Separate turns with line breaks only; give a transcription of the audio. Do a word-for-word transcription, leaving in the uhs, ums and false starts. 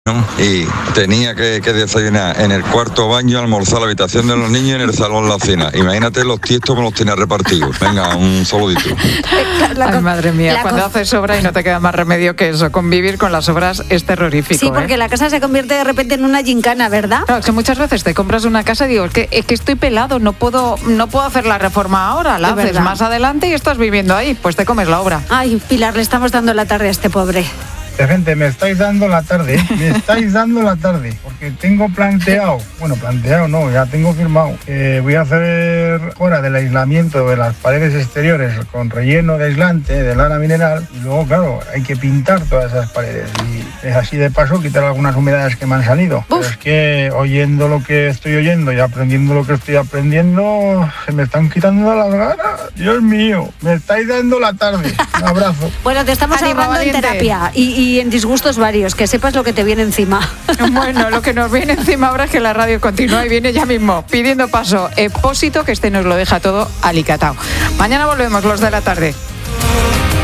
y tenía que, que desayunar en el cuarto baño, almorzar la habitación de los niños y en el salón la cena. Imagínate los tiestos que los tenía repartidos. Venga, un saludito.
Ay, madre mía, cuando haces obra y no te queda más remedio que eso, convivir con las obras es terrorífico.
Sí, porque
¿eh?
la casa se convierte de repente en una gincana, ¿verdad?
Claro, es que muchas veces te compras una casa y digo, es que, es que estoy pelado, no puedo, no puedo hacer la reforma ahora, la
Es
haces
verdad.
más adelante y estás viviendo ahí, pues te comes la obra.
Ay, Pilar, le estamos dando la tarde a este pobre.
Gente, me estáis dando la tarde, ¿eh? me estáis dando la tarde, porque tengo planteado, bueno, planteado no, ya tengo firmado, que voy a hacer fuera del aislamiento de las paredes exteriores con relleno de aislante, de lana mineral, y luego, claro, hay que pintar todas esas paredes, y es así de paso quitar algunas humedades que me han salido. Pero es que oyendo lo que estoy oyendo y aprendiendo lo que estoy aprendiendo, se me están quitando las ganas. Dios mío, me estáis dando la tarde. Un abrazo.
Bueno, te estamos
Ánimo,
ahorrando en
valiente.
terapia y, y en disgustos varios, que sepas lo que te viene encima.
Bueno, lo que nos viene encima ahora es que la radio continúa y viene ya mismo pidiendo paso Expósito, que este nos lo deja todo alicatado. Mañana volvemos, los de la tarde.